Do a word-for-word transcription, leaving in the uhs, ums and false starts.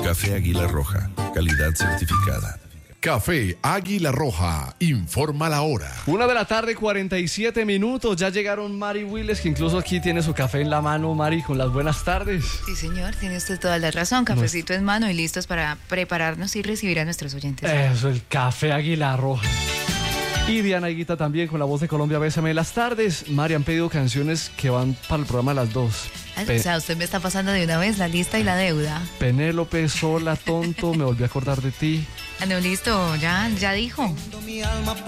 Café Águila Roja, calidad certificada. Café Águila Roja, informa la hora. Una de la tarde, cuarenta y siete minutos. Ya llegaron Mari Willes, que incluso aquí tiene su café en la mano. Mari, con las buenas tardes. Sí, señor, tiene usted toda la razón. Cafecito en mano y listos para prepararnos y recibir a nuestros oyentes. Eso, el Café Águila Roja. Y Diana Higuita también con la voz de Colombia. Bésame las tardes. Mari, han pedido canciones que van para el programa a las dos. Pe- o sea, usted me está pasando de una vez la lista y la deuda. Penélope, Sola, Tonto, Me volví a acordar de ti. Ah, no, listo, ya, ya dijo.